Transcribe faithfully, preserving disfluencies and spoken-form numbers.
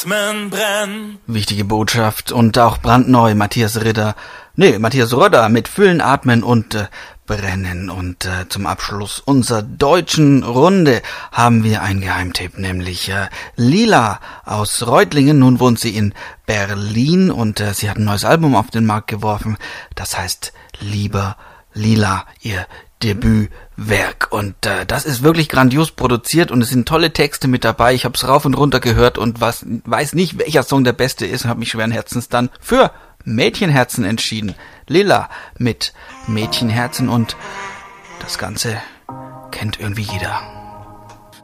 Atmen brennt. Wichtige Botschaft und auch brandneu, Matthias Ritter. Nee, Matthias Röder mit Füllen, Atmen und äh, Brennen. Und äh, zum Abschluss unserer deutschen Runde haben wir einen Geheimtipp, nämlich äh, Lila aus Reutlingen. Nun wohnt sie in Berlin und äh, sie hat ein neues Album auf den Markt geworfen. Das heißt Lieber Lila, ihr Debütwerk. Und äh, das ist wirklich grandios produziert und es sind tolle Texte mit dabei. Ich habe es rauf und runter gehört und was, weiß nicht, welcher Song der beste ist und habe mich schweren Herzens dann für Mädchenherzen entschieden. Lila mit Mädchenherzen und das Ganze kennt irgendwie jeder.